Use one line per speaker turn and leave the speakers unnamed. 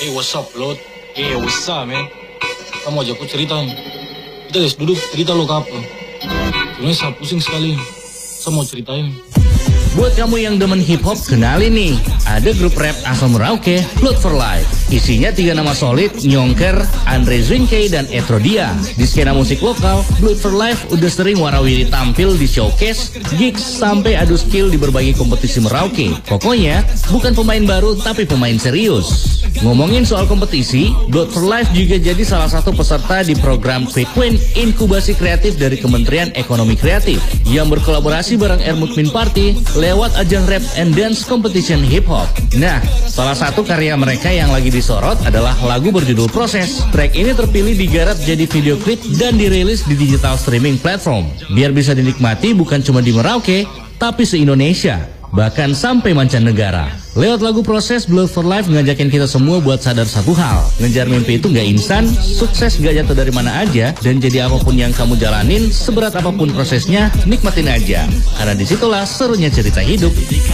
Hey, what's up, Lord? Hey, what's up, man? Kamu ajak aku cerita. Kita guys duduk cerita lo ke apa? Sebenarnya saya pusing sekali. Saya mau ceritain.
Buat kamu yang demen hip hop, kenalin nih, ada grup rap asal Merauke, Blood for Life. Isinya 3 nama solid, Nyongker, Andre Zwinke, dan Etrodia. Di skena musik lokal, Blood for Life udah sering warawiri tampil di showcase, gigs, sampai adu skill di berbagai kompetisi Merauke. Pokoknya, bukan pemain baru, tapi pemain serius. Ngomongin soal kompetisi, Blood for Life juga jadi salah satu peserta di program Quick Win Inkubasi Kreatif dari Kementerian Ekonomi Kreatif yang berkolaborasi bareng Air Mukmin Party lewat ajang rap and dance competition hip hop. Nah, salah satu karya mereka yang lagi disorot adalah lagu berjudul Proses. Track ini terpilih digarap jadi video klip dan dirilis di digital streaming platform. Biar bisa dinikmati bukan cuma di Merauke, tapi se-Indonesia, bahkan sampai mancanegara. Lewat lagu Proses, Blood for Life ngajakin kita semua buat sadar satu hal. Ngejar mimpi itu gak instan, sukses gak jatuh dari mana aja, dan jadi apapun yang kamu jalanin, seberat apapun prosesnya, nikmatin aja. Karena disitulah serunya cerita hidup.